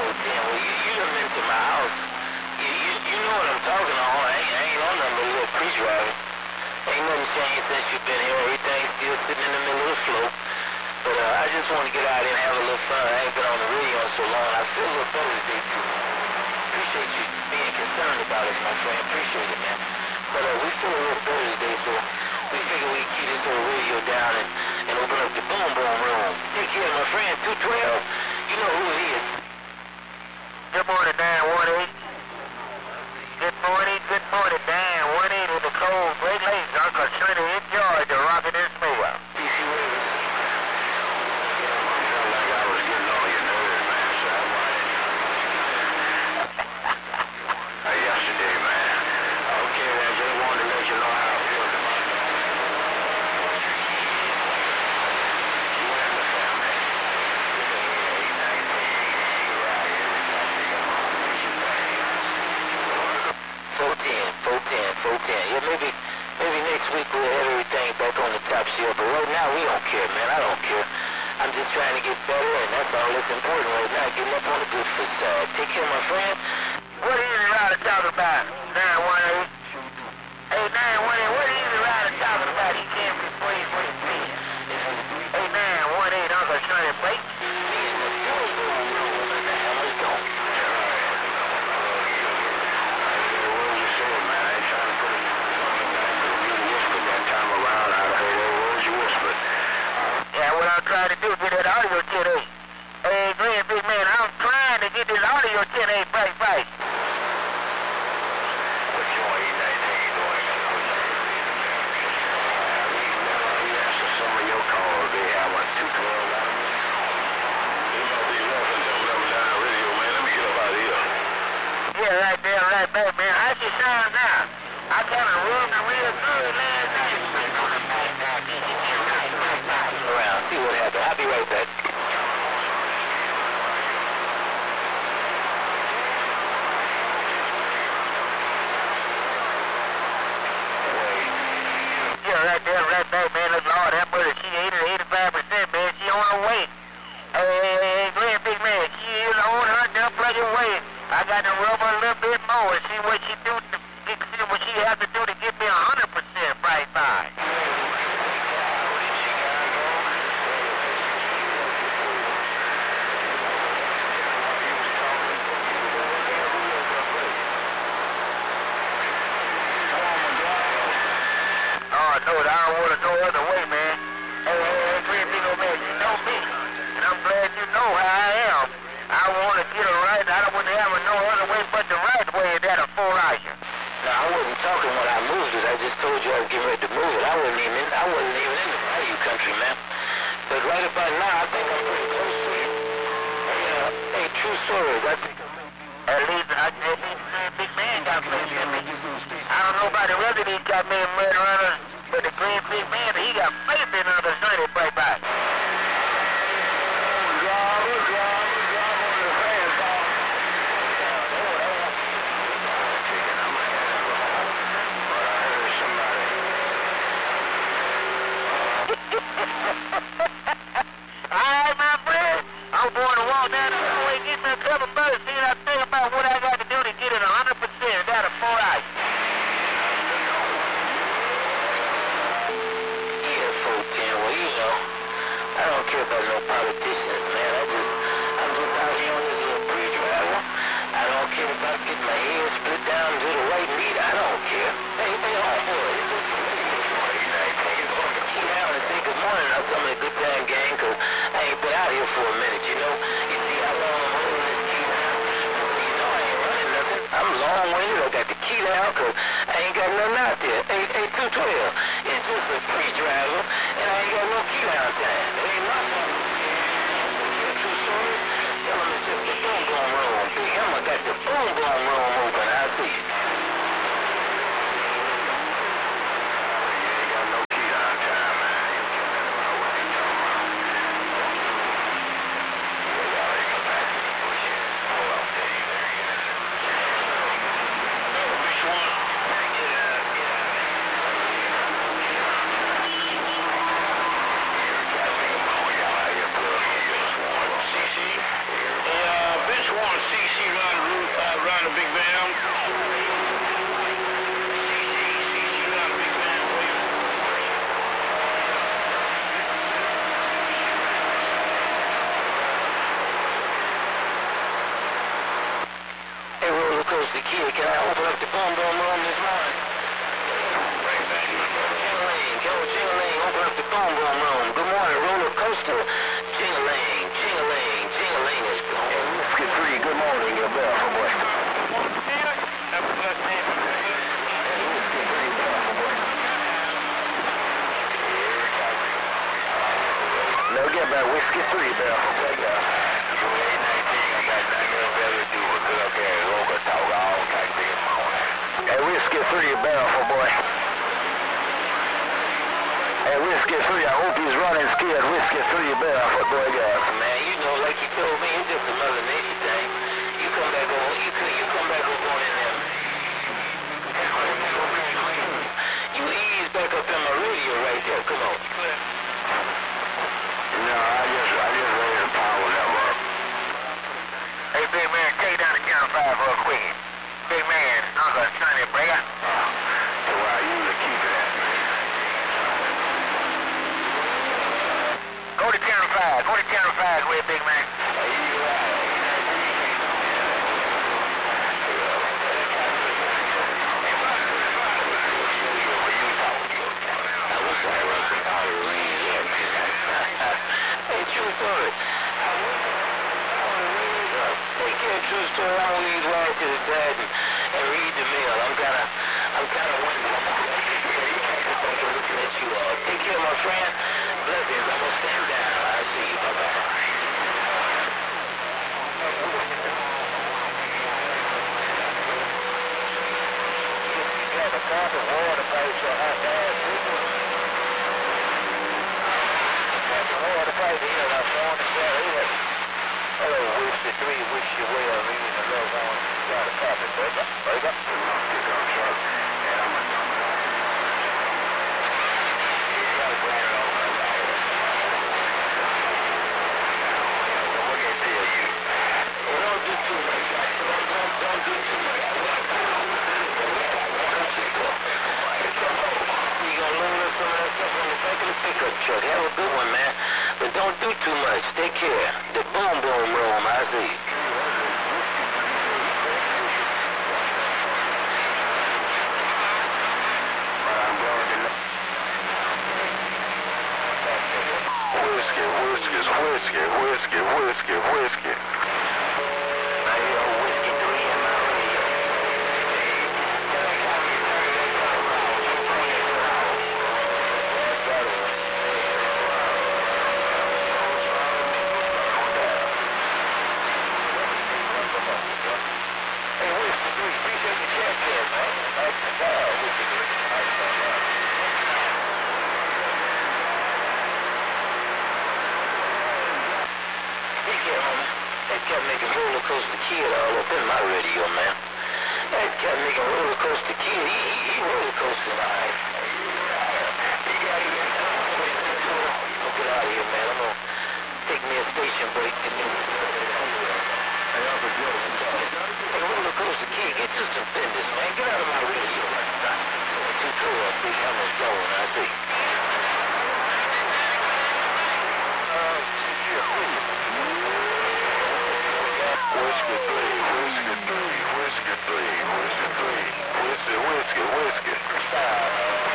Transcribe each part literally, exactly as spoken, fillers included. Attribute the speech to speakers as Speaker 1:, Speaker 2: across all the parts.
Speaker 1: ten. Well, you, you done been to my house. You, you, you know what I'm talking on. I ain't, I ain't on nothing but a little pre-driving. Ain't nothing changed since you've been here. Everything's still sitting in the middle of the flow. But uh, I just want to get out and have a little fun. I ain't been on the radio in so long. I feel a little better today, too. Appreciate you being concerned about us, my friend. Appreciate it, man. But uh, we feel a little better today, so we figure we can keep this old radio down and, and open up the boom boom room. Take care, my friend. two twelve, you know who it is.
Speaker 2: Good morning, Dan one eight. Good morning, good morning, Dan one eight in the cold Great Lakes. Uncle Trinity in Georgia, rocking this mail.
Speaker 1: D C Radio. Yeah, maybe, maybe next week we'll have everything back on the top shelf, but right now we don't care, man. I don't care. I'm just trying to get better, and that's all that's important right now, getting up on the good foot side. Take care, my friend.
Speaker 2: What is it Ryder talking about, nine one eight? Hey, nine one eight, what is it Ryder talking about? He can't be playing for his team. Hey, nine one eight, Uncle Trinity, break. What I'm trying to do is get that audio ten eight. Hey, Glenn, big man, I'm trying to get this audio ten eight right, right.
Speaker 1: What you want, E nineteen doing? You answer some of your calls. They have a two twelve. You know, these lessons don't level down radio, man. Let me get up out of here.
Speaker 2: Yeah, right there, right back, man. How's your sound now? I kind of rubbed it real good last night.
Speaker 1: Around, see what happens. I'll be right back.
Speaker 2: Yeah, right there, right back, man. Look, Lord, that mother, she eighty to eighty-five percent, man. She on her way. Hey, hey, hey, Glenn, big man, she is on her dumb plugging way. I got to rub her a little bit more and see what she do, to, see what she has to do to get me one hundred percent right by. No, I don't want to go other way, man. Hey, hey, hey, Green Big old man, you know me. And I'm glad you know how I am. I want to get it right. I don't want to have it no other way but the right way, and that'll fool out you.
Speaker 1: No, I wasn't talking when I moved it. I just told you I was getting ready to move it. I wasn't even in, I wasn't even in the value country, man. But right about now, I think I'm pretty close to it. Hey, uh, hey, true stories. I think I'm
Speaker 2: At least, I, at least Green Big Man got me. I don't know about the rest of these got me murder runners. But the Green Big Man, he got faith in Uncle Trinity right back. Alright, my friend. I'm going to walk down the hallway, get me a couple birds, see what I think about what I got to do to get it one hundred percent down to four hours.
Speaker 1: I don't care about no politicians, man. I just, I'm just out here on this little pre-driver. I don't care about getting my head split down to the white meat. I don't care. Hey, hey, homeboy, it's just for me. Key down and say good morning on some of the good time gang, cause I ain't been out here for a minute, you know. You see how long I'm holding this key down? You know I ain't running nothing. I'm long-winded. I got the key down, cause I ain't got nothing out there. Hey, hey, two twelve. It's just a pre-driver, and I ain't got no key down time. It ain't my fault. True stories? Tell them it's just the boom boom room. Big Hammer got the boom boom room open. I see it. You ain't got no key down time, man. Bench one Coaster Kid. Can I open up the boom boom room this morning? Jing-a-ling, jing-a-ling, open up the boom boom room. Good morning, roller coaster. Jing-a-ling, jing-a-ling, jing-a-ling is gone. Whiskey three, good morning, your Belfort boy. Have a blessed day. Whiskey three, Belfort boy. No, get back Whiskey three, Belfort boy. eight nineteen, I got nothing else better to do but sit up here and local talk all type of things morning. Hey, Whiskey three, Belfort boy. Hey, Whiskey three, I hope he's running scared. Whiskey three, Belfort boy, guys. Man, you know, like you told me, it's just a Mother Nature thing. You come back on, you come, you come back over on in there. You ease back up in my radio right there. Come on. No, I just, I just raised the power level up. Hey, big man, take down the count five real quick. Big man, Uncle Sonny Breaker. Uh, so I usually keep it at, man. Go to channel five. Go to channel five, way big man. Hey, you right. Hey, true story. Take care, true story. I'm gonna leave right to the side and, and read the mail. I'm kinda, I'm kinda wondering. Looking at you all. Take care, my friend. Blessings. I'm gonna stand down. I'll see you. Bye bye. You have a cup of water, folks. You'll have to ask people. Water pipe here, I'm going to tell you. Hello, Whiskey three, wish you well, reading the love on. Got a copy, break up, break up. And I'm a number. You gotta bring it over. What can I tell you? Well, don't do too much. Don't, don't, don't do too much. You gonna lose some of that stuff on the back of the pickup truck. Have a good one, man. But don't do too much. Take care. The boom boom room, I see. Whiskey, whiskey, whiskey, whiskey, whiskey, whiskey. I hear Whiskey three in my radio. Roller Coaster Kid all up in my radio, man. That cat making Roller Coaster Kid, he, he, he roller coaster line. Get out of here, man. I'm gonna take me a station break and then hey, Uncle Joe. Hey, Roller Coaster Kid, get you some business, man. Get out of my radio. Two twelve, three cameras going, I see. Uh, Whiskey three, whiskey three, whiskey three, whiskey three, whiskey, whiskey, whiskey. Stop.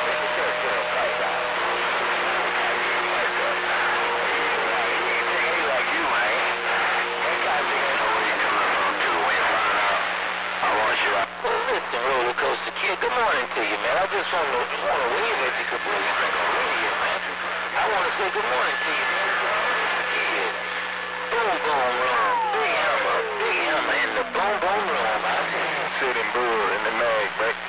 Speaker 1: Like you, man. That guy think I know where you're coming from, too, when you find out. I want you out. Well, listen, Roller Coaster Kid, good morning to you, man. I just want to, want to wave at you because you're on the radio, man. I want to say good morning to you, man. Kid. Boom, boom, room. Big Hammer, Big Hammer in the boom, boom room. I see. Sitting bull in the mag, back.